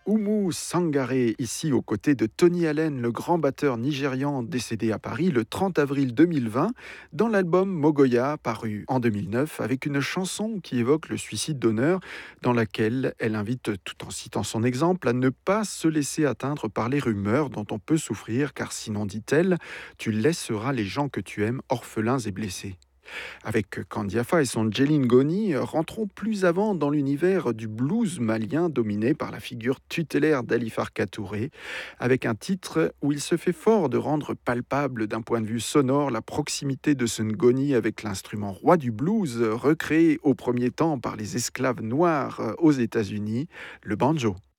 Oumou Sangaré, ici aux côtés de Tony Allen, le grand batteur nigérian décédé à Paris le 30 avril 2020, dans l'album Mogoya, paru en 2009, avec une chanson qui évoque le suicide d'honneur, dans laquelle elle invite, tout en citant son exemple, à ne pas se laisser atteindre par les rumeurs dont on peut souffrir, car sinon, dit-elle, tu laisseras les gens que tu aimes orphelins et blessés. Avec Kandiafa et son Jeline Goni, rentrons plus avant dans l'univers du blues malien dominé par la figure tutélaire d'Ali Farka Touré, avec un titre où il se fait fort de rendre palpable d'un point de vue sonore la proximité de ce Ngoni avec l'instrument roi du blues, recréé au premier temps par les esclaves noirs aux États-Unis, le banjo.